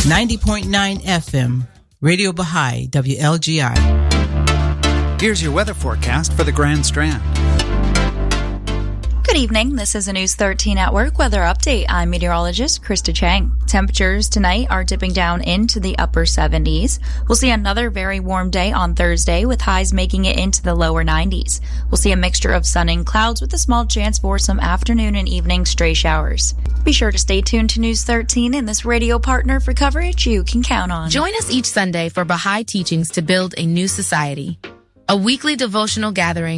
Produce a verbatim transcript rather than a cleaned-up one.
ninety point nine F M, Radio Baha'i, W L G I. Here's your weather forecast for the Grand Strand. Good evening. This is a News thirteen at Work weather update. I'm meteorologist Krista Chang. Temperatures tonight are dipping down into the upper seventies. We'll see another very warm day on Thursday with highs making it into the lower nineties. We'll see a mixture of sun and clouds with a small chance for some afternoon and evening stray showers. Be sure to stay tuned to News thirteen and this radio partner for coverage you can count on. Join us each Sunday for Baha'i Teachings to Build a New Society, a weekly devotional gathering